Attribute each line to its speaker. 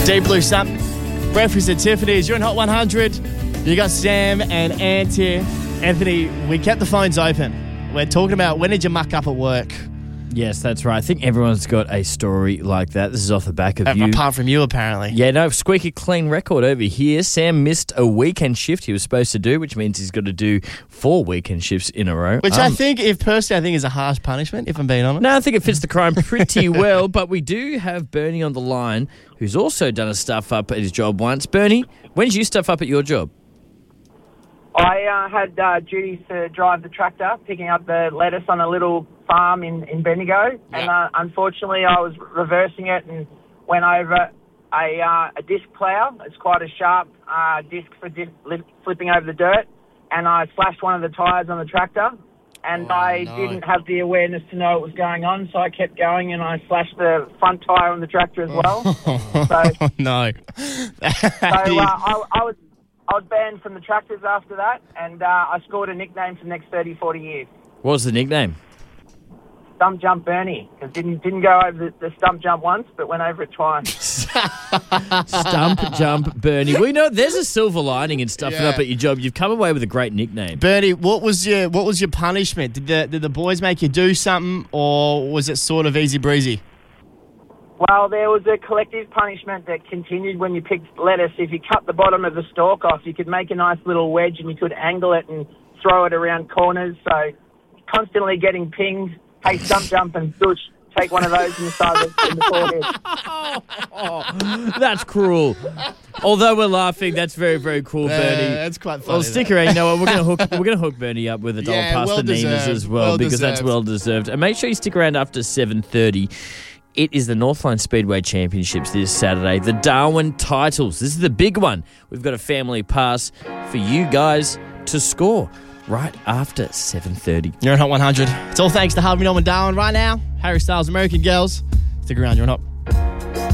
Speaker 1: Deep Blue Something. Breakfast at Tiffany's. You're in Hot 100. You got Sam and Ant here. Anthony, we kept the phones open. We're talking about when did you muck up at work?
Speaker 2: Yes, that's right. I think everyone's got a story like that. This is off the back of you.
Speaker 1: Apart from you, apparently.
Speaker 2: Yeah, no, squeaky clean record over here. Sam missed a weekend shift he was supposed to do, which means he's got to do 4 weekend shifts in a row.
Speaker 1: Which I think is a harsh punishment, if I'm being honest.
Speaker 2: No, I think it fits the crime pretty well. But we do have Bernie on the line, who's also done a stuff up at his job once. Bernie, when did you stuff up at your job?
Speaker 3: I had duties to drive the tractor, picking up the lettuce on a little farm in Bendigo. And unfortunately, I was reversing it and went over a disc plough. It's quite a sharp disc for flipping over the dirt. And I slashed one of the tyres on the tractor. And didn't have the awareness to know what was going on, so I kept going and I slashed the front tyre on the tractor as well.
Speaker 1: No.
Speaker 3: I was banned from the tractors after that, and I scored a nickname for the next 30, 40 years.
Speaker 2: What was the nickname?
Speaker 3: Stump Jump Bernie, because didn't go over the stump jump once, but went over it twice.
Speaker 2: Stump Jump Bernie. We know there's a silver lining in stuffing up at your job. You've come away with a great nickname.
Speaker 1: Bernie, what was your punishment? Did the boys make you do something, or was it sort of easy breezy?
Speaker 3: Well, there was a collective punishment that continued when you picked lettuce. If you cut the bottom of the stalk off, you could make a nice little wedge and you could angle it and throw it around corners. So constantly getting pinged, hey, stump jump and douche, take one of those in the side of the forehead.
Speaker 2: That's cruel. Although we're laughing, that's very, very cool, Bernie.
Speaker 1: That's quite funny.
Speaker 2: Well, stick around. You know what? We're gonna hook Bernie up with a dollar pasta Nemas as well, because that's well deserved. And make sure you stick around after 7:30. It is the Northline Speedway Championships this Saturday. The Darwin Titles. This is the big one. We've got a family pass for you guys to score right after 7:30.
Speaker 1: You're in Hot 100. It's all thanks to Harvey Norman Darwin right now. Harry Styles, American Girls. Stick around. You're in Hot.